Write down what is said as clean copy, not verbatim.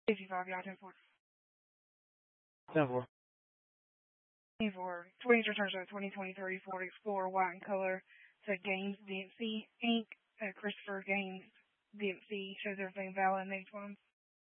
55, y'all, 10-4. 10-4. 24. 20 returns to 2023 Ford Explorer white in color to Gaines Dempsey Inc. Christopher Gaines Dempsey shows everything valid next one.